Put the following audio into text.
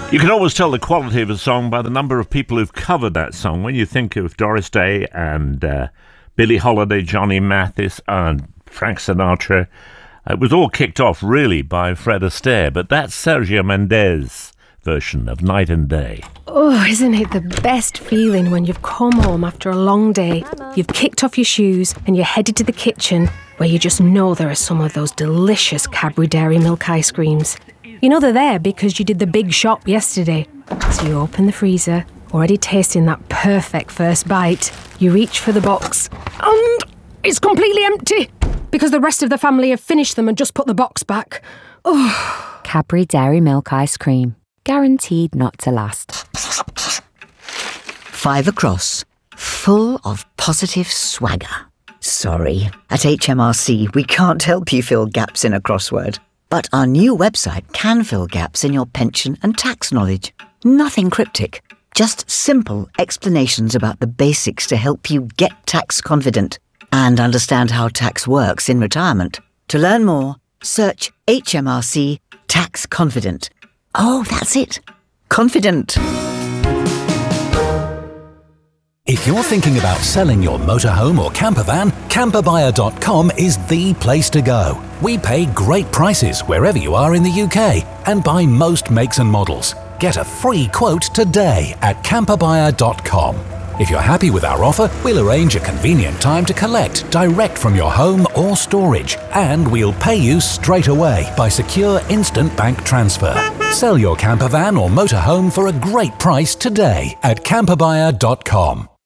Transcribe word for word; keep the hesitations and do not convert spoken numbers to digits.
You can always tell the quality of a song by the number of people who've covered that song. When you think of Doris Day and uh, Billie Holiday, Johnny Mathis and Frank Sinatra, it was all kicked off really by Fred Astaire, but that's Sergio Mendes' version of Night and Day. Oh, isn't it the best feeling when you've come home after a long day, you've kicked off your shoes and you're headed to the kitchen where you just know there are some of those delicious Cadbury Dairy Milk ice creams. You know they're there because you did the big shop yesterday. So you open the freezer, already tasting that perfect first bite. You reach for the box and it's completely empty because the rest of the family have finished them and just put the box back. Oh. Cadbury Dairy Milk ice cream. Guaranteed not to last. Five across. Full of positive swagger. Sorry, at H M R C we can't help you fill gaps in a crossword. But our new website can fill gaps in your pension and tax knowledge. Nothing cryptic, just simple explanations about the basics to help you get tax confident and understand how tax works in retirement. To learn more, search H M R C Tax Confident. Oh, that's it. Confident. If you're thinking about selling your motorhome or camper van, camper buyer dot com is the place to go. We pay great prices wherever you are in the U K and buy most makes and models. Get a free quote today at camper buyer dot com. If you're happy with our offer, we'll arrange a convenient time to collect direct from your home or storage, and we'll pay you straight away by secure instant bank transfer. Sell your camper van or motorhome for a great price today at camper buyer dot com.